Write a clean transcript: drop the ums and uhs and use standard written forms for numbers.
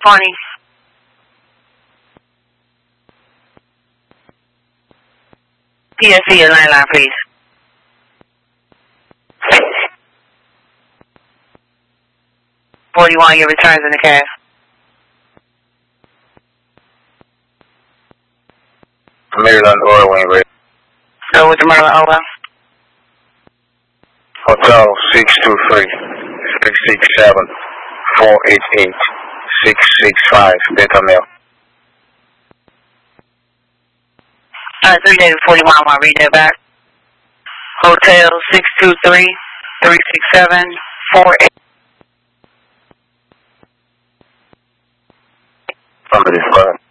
Funny. PSC is 99, please. $41, your returns in the cash. Maryland Oil Wing Red. So with the Maryland over. Hotel 623 667 488 665 Delta Mail. 3 days 41, I want to read that back. Hotel 623 367 488. Somebody's fine.